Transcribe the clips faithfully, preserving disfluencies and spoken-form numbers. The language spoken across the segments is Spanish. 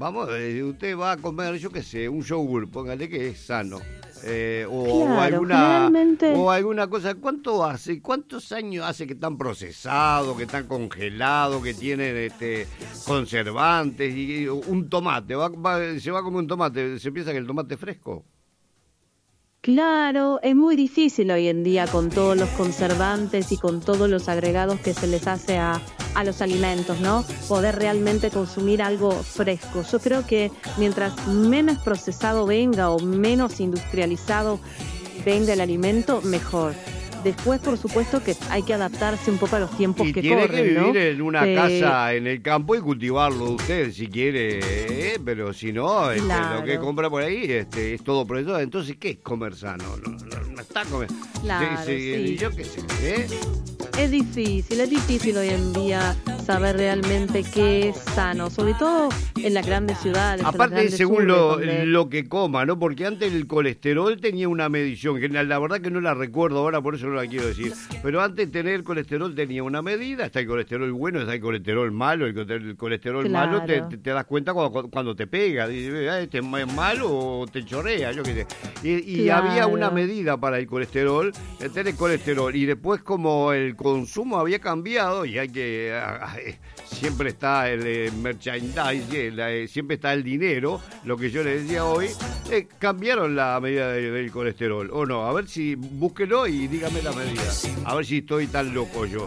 vamos, eh, usted va a comer, yo qué sé, un yogur, póngale que es sano. Eh, o, Claro, o alguna generalmente- o alguna cosa. ¿Cuánto hace? ¿Cuántos años hace que están procesados, que están congelados, que tienen este conservantes y, y un tomate? Va, va- se va a comer un tomate, se piensa que el tomate es fresco. Claro, es muy difícil hoy en día con todos los conservantes y con todos los agregados que se les hace a, a los alimentos, ¿no? Poder realmente consumir algo fresco. Yo creo que mientras menos procesado venga o menos industrializado venga el alimento, mejor. Después, por supuesto, que hay que adaptarse un poco a los tiempos Y que tiene corren, que vivir ¿no? en una Que- casa en el campo y cultivarlo usted si quiere, ¿eh? Pero si no, este, Claro. lo que compra por ahí este, es todo procesado. Entonces, ¿qué es comer sano? No, no, no está comer. Claro, Sí, sí, sí. Yo qué sé, ¿eh? Es difícil, es difícil hoy en día saber realmente qué es sano, sobre todo en las grandes ciudades. en las Aparte, grandes según urbes, lo, donde- lo que coma, ¿no? Porque antes el colesterol tenía una medición, que la, la verdad que no la recuerdo ahora, por eso no la quiero decir. Pero antes tener colesterol tenía una medida, está el colesterol bueno, está el colesterol malo, el, cole- el colesterol Claro. malo te, te- te das cuenta cuando, cuando te pega, dices, "Ah, este es malo o te chorrea, yo qué sé". Y, y Claro. había una medida para el colesterol, el tener colesterol, y después como el consumo había cambiado, y hay que, ah, ah, eh, siempre está el eh, merchandise, el, eh, siempre está el dinero, lo que yo les decía hoy, eh, cambiaron la medida de- del colesterol, o no, a ver si, búsquelo y dígame la medida, a ver si estoy tan loco yo.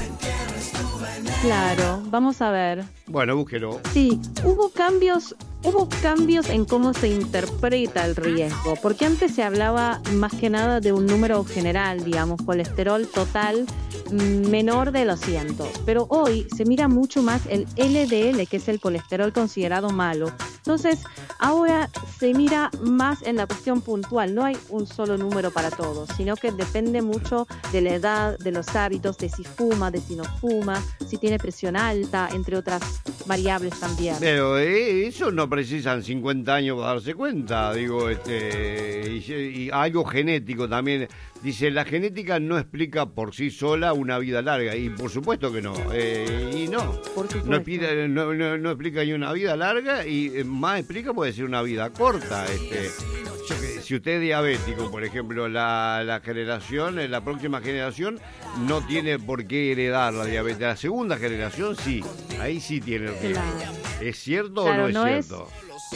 Claro, vamos a ver. Bueno, búsquelo. Sí, hubo cambios, hubo cambios en cómo se interpreta el riesgo, porque antes se hablaba más que nada de un número general, digamos, colesterol total mm, menor de los cientos, pero hoy se mira mucho más el L D L, que es el colesterol considerado malo. Entonces, ahora se mira más en la cuestión puntual, no hay un solo número para todos, sino que depende mucho de la edad, de los hábitos, de si fuma, de si no fuma, si tiene presión alta, entre otras variables también. Pero eh, eso no precisan cincuenta años para darse cuenta, digo, este, y, y algo genético también. Dice, la genética no explica por sí sola una vida larga, y por supuesto que no, eh, y no, Por supuesto. no explica, no, no- no explica ni una vida larga, y eh, más explica puede ser una vida corta. Este, yo que- si usted es diabético, por ejemplo, la, la generación, eh, la próxima generación no tiene por qué heredar la diabetes, la segunda generación sí, ahí sí tiene riesgo. Claro. ¿Es cierto Claro, o no es no es- cierto?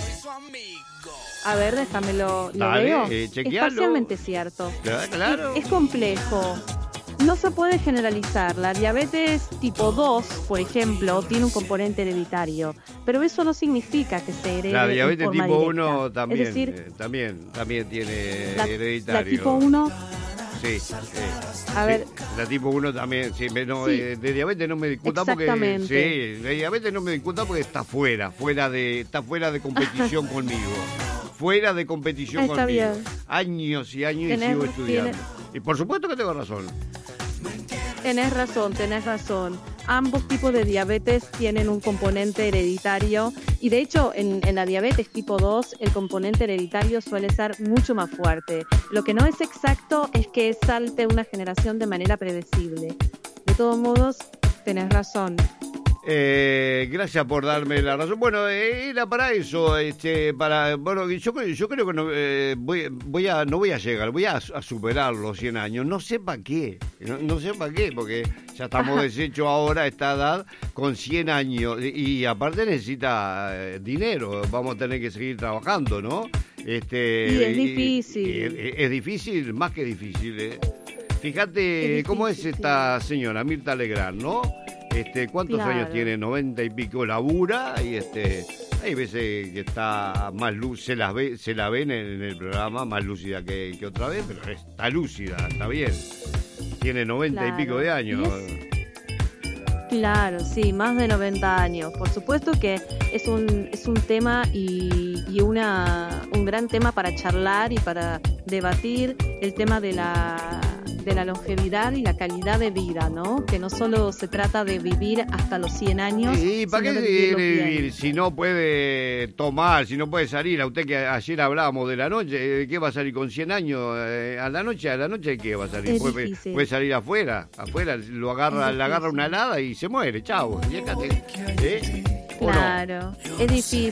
A ver, déjamelo, lo Dale, veo. eh, Es chequealo. parcialmente cierto. Claro, claro. Es, es complejo. No se puede generalizar. La diabetes tipo dos, por ejemplo, tiene un componente hereditario, pero eso no significa que se herede La en diabetes forma tipo directa. uno también, Es decir, eh, también, también tiene la, hereditario. la tipo uno, Sí, eh, A sí, ver. la tipo uno también, sí, me- no, Sí. eh, de diabetes no me discuta porque, Exactamente. sí, de diabetes no me discuta porque está fuera, fuera de, está fuera de competición conmigo, fuera de competición Está conmigo, bien. años y años Tenés- y sigo estudiando, tiene- y por supuesto que tengo razón. tenés razón, tenés razón. Ambos tipos de diabetes tienen un componente hereditario y de hecho en, en la diabetes tipo dos el componente hereditario suele ser mucho más fuerte. Lo que no es exacto es que salte una generación de manera predecible. De todos modos, tenés razón. Eh, gracias por darme la razón. Bueno, eh, era para eso, este, para, bueno, yo, creo- yo creo que no, eh, voy, voy a, no voy a llegar, voy a, a superar los cien años. No sé para qué, no, no sé para qué, porque ya estamos deshechos ahora a esta edad con cien años y, y aparte necesita eh, dinero. Vamos a tener que seguir trabajando, ¿no? Este, Y es difícil. y- y- es difícil, más que difícil. eh. Fíjate Es cómo es difícil, esta señora, Mirta Legrand, ¿no? Este, ¿cuántos Claro. años tiene? Noventa y pico labura y este, hay veces que está más luz, se las ve, se la ven en, en el programa más lúcida que, que otra vez, pero está lúcida, está bien. Tiene noventa Claro. y pico de años. Y Claro, sí, más de noventa años. Por supuesto que es un, es un tema y, y una, un gran tema para charlar y para debatir el tema de la, de la longevidad y la calidad de vida, ¿no? Que no solo se trata de vivir hasta los cien años, ¿Y para sino qué de vivirlos quiere bien. vivir si no puede tomar, si no puede salir? A usted que ayer hablábamos de la noche, ¿qué va a salir con cien años? Eh, ¿A la noche? ¿A la noche qué va a salir? Es Puede, difícil. puede salir afuera, afuera lo agarra, Es le agarra difícil. una helada y se muere, chao. Fíjate, ¿eh? ¿O no? Claro, es difícil.